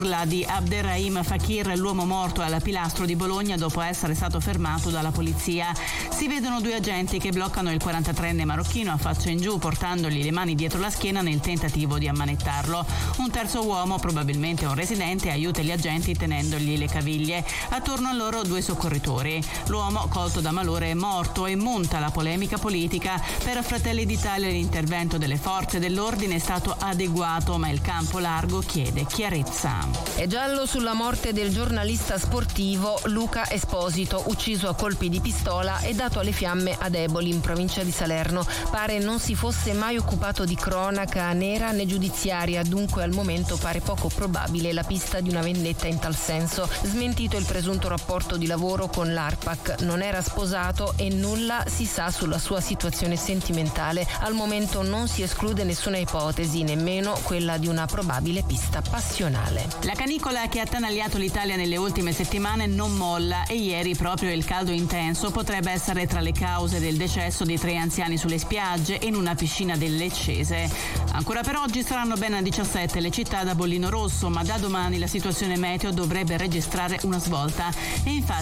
La di Abderrahim Fakir, l'uomo morto alla Pilastro di Bologna dopo essere stato fermato dalla polizia. Si vedono due agenti che bloccano il 43enne marocchino a faccia in giù, portandogli le mani dietro la schiena nel tentativo di ammanettarlo. Un terzo uomo, probabilmente un residente, aiuta gli agenti tenendogli le caviglie. Attorno a loro due soccorritori. L'uomo, colto da malore, è morto e monta la polemica politica. Per Fratelli d'Italia l'intervento delle forze dell'ordine è stato adeguato, ma il campo largo chiede chiarezza. È giallo sulla morte del giornalista sportivo Luca Esposito, ucciso a colpi di pistola e dato alle fiamme ad Eboli, in provincia di Salerno. Pare non si fosse mai occupato di cronaca nera né giudiziaria, dunque al momento pare poco probabile la pista di una vendetta in tal senso. Smentito il presunto rapporto di lavoro con l'ARPAC, non era sposato e nulla si sa sulla sua situazione sentimentale. Al momento non si esclude nessuna ipotesi, nemmeno quella di una probabile pista passionale. La canicola che ha attanagliato l'Italia nelle ultime settimane non molla e ieri proprio il caldo intenso potrebbe essere tra le cause del decesso di 3 anziani sulle spiagge e in una piscina del Leccese. Ancora per oggi saranno ben 17 le città da bollino rosso, ma da domani la situazione meteo dovrebbe registrare una svolta e infatti